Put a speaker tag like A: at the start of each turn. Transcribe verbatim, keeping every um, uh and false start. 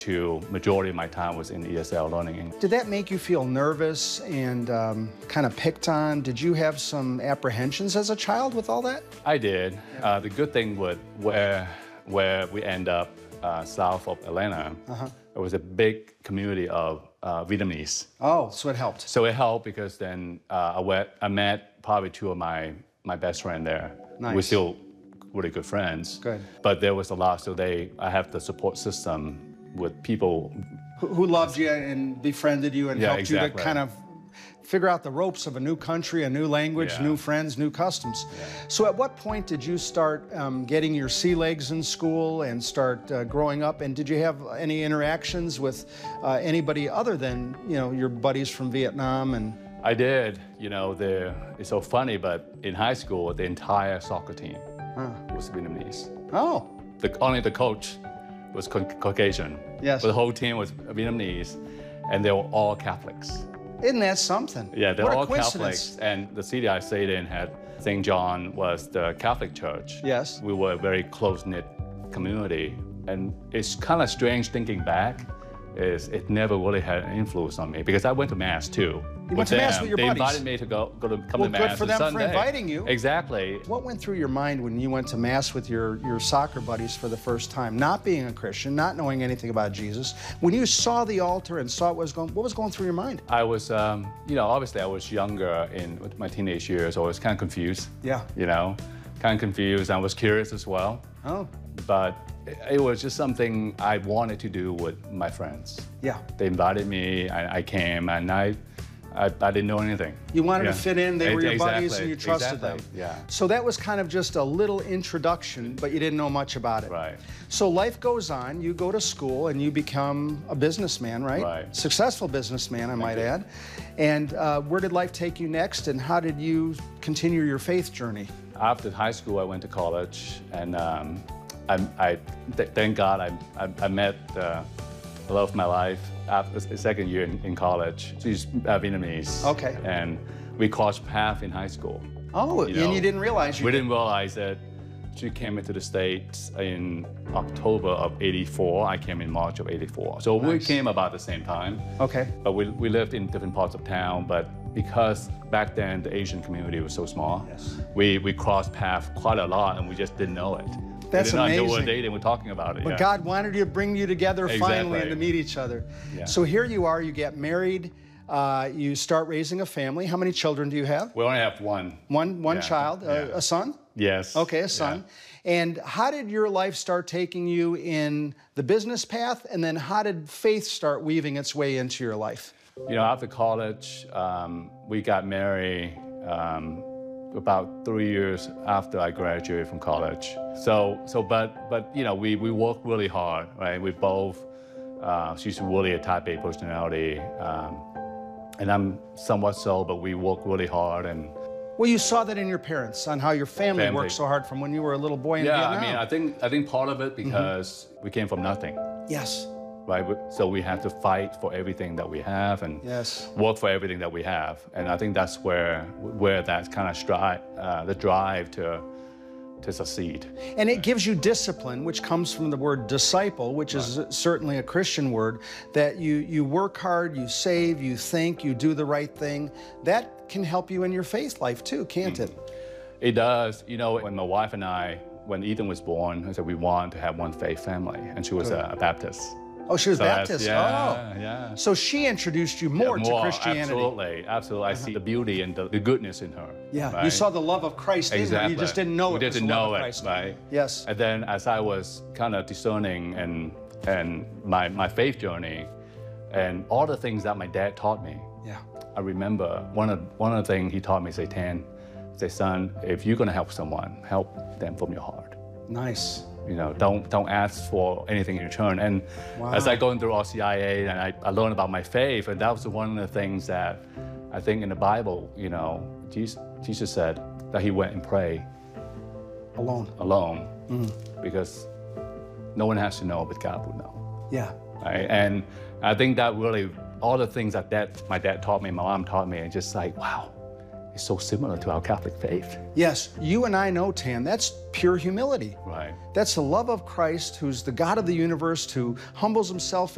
A: to majority of my time was in E S L learning English.
B: Did that make you feel nervous and um, kind of picked on? Did you have some apprehensions as a child with all that?
A: I did. Yeah. Uh, the good thing with where, where we end up uh, south of Atlanta, uh-huh. There was a big community of uh, Vietnamese.
B: Oh, so it helped.
A: So it helped because then uh, I, went, I met probably two of my, my best friends there.
B: Nice.
A: We're still really good friends.
B: Good.
A: But there was a lot, so they, I have the support system with people
B: who, who loved you and befriended you and
A: yeah,
B: helped
A: exactly.
B: you to kind of figure out the ropes of a new country, a new language,
A: yeah.
B: new friends, new customs.
A: Yeah.
B: So at what point did you start um, getting your sea legs in school and start uh, growing up? And did you have any interactions with uh, anybody other than, you know, your buddies from Vietnam? And
A: I did. You know, the, it's so funny, but in high school, the entire soccer team huh. was Vietnamese.
B: Oh.
A: The, only the coach was Caucasian.
B: Yes.
A: But the whole team was Vietnamese, and they were all Catholics.
B: Isn't that something?
A: Yeah, they're
B: what
A: all
B: a coincidence.
A: Catholics. And the city I stayed in had Saint John was the Catholic church.
B: Yes.
A: We were a very close-knit community. And it's kind of strange thinking back, is it never really had an influence on me because I went to Mass too.
B: You went to
A: them.
B: Mass with your
A: they
B: buddies?
A: They invited me to go, go to come
B: well,
A: to Mass
B: good for
A: on
B: them
A: Sunday.
B: for inviting you.
A: Exactly.
B: What went through your mind when you went to Mass with your, your soccer buddies for the first time, not being a Christian, not knowing anything about Jesus? When you saw the altar and saw what was going, what was going through your mind?
A: I was, um, you know, obviously I was younger in my teenage years, so I was kind of confused.
B: Yeah.
A: You know, kind of confused. I was curious as well.
B: Oh.
A: But it was just something I wanted to do with my friends.
B: Yeah.
A: They invited me, I, I came, and I, I, I didn't know anything.
B: You wanted
A: yeah.
B: to fit in, they were your
A: exactly.
B: buddies, and you trusted
A: exactly.
B: them.
A: Yeah.
B: So that was kind of just a little introduction, but you didn't know much about it.
A: Right.
B: So life goes on, you go to school, and you become a businessman, right?
A: Right.
B: Successful businessman, I
A: Thank
B: might
A: you.
B: add. And uh, where did life take you next, and how did you continue your faith journey?
A: After high school, I went to college, and um, I, I th thank God I, I, I met uh, the love of my life after the second year in, in college. She's uh, Vietnamese.
B: Okay.
A: And we crossed paths in high school.
B: Oh,
A: you
B: and
A: know,
B: you didn't realize you
A: We
B: did.
A: didn't realize that she came into the States in October of eighty-four. I came in March of eighty-four. So
B: Nice.
A: we came about the same time.
B: Okay.
A: But we, we lived in different parts of town, but because back then the Asian community was so small,
B: Yes.
A: we, we crossed paths quite a lot and we just didn't know it.
B: That's
A: we did not know we were
B: amazing.
A: dating, we're talking about it.
B: But
A: yeah.
B: God wanted to bring you together finally
A: Exactly.
B: and to meet each other.
A: Yeah.
B: So here you are, you get married, uh, you start raising a family. How many children do you have?
A: We only have one.
B: One, one
A: Yeah.
B: child,
A: Yeah.
B: a, a son?
A: Yes.
B: Okay, a son.
A: Yeah.
B: And how did your life start taking you in the business path? And then how did faith start weaving its way into your life?
A: You know, after college, um, we got married um, about three years after I graduated from college. So, so, but, but you know, we, we worked really hard, right? We both, uh, she's really a type A personality, um, and I'm somewhat so, but we work really hard. And
B: Well, you saw that in your parents, on how your family,
A: Family.
B: worked so hard from when you were a little boy in
A: yeah,
B: Vietnam.
A: I mean, I think, I think part of it because mm-hmm. we came from nothing.
B: Yes.
A: Right? So we have to fight for everything that we have and
B: Yes.
A: work for everything that we have. And I think that's where where that kind of strive, uh, the drive to to succeed.
B: And it gives you discipline, which comes from the word disciple, which is
A: Right.
B: certainly a Christian word, that you, you work hard, you save, you think, you do the right thing. That can help you in your faith life too, can't
A: Mm.
B: it?
A: It does. You know, when my wife and I, when Ethan was born, I said we want to have one faith family. And she was
B: Good.
A: a, a Baptist.
B: Oh, she was
A: So that's-
B: Baptist.
A: yeah,
B: oh.
A: yeah.
B: So she introduced you more,
A: Yeah,
B: to
A: more,
B: Christianity.
A: Absolutely, absolutely. I see the beauty and the, the goodness in her.
B: Yeah,
A: right?
B: you saw the love of Christ
A: exactly.
B: in her. You just didn't know
A: we
B: it was
A: didn't
B: the
A: know
B: love of
A: it,
B: Christ.
A: right?
B: Yes.
A: And then as I was kind of discerning and and my, my faith journey and all the things that my dad taught me,
B: Yeah.
A: I remember one of one of the things he taught me, say, Tan, say, son, if you're gonna help someone, help them from your heart.
B: Nice.
A: You know, don't don't ask for anything in return. And
B: Wow.
A: as I go through R C I A and I, I learned about my faith, and that was one of the things that I think in the Bible, you know, Jesus, Jesus said that he went and prayed
B: Alone.
A: alone
B: Mm.
A: because no one has to know, but God would know.
B: Yeah.
A: Right? And I think that really, all the things that dad, my dad taught me, my mom taught me, and just like, wow, it's so similar to our Catholic faith.
B: Yes, you and I know, Tan, that's pure humility.
A: Right.
B: That's the love of Christ, who's the God of the universe, who humbles himself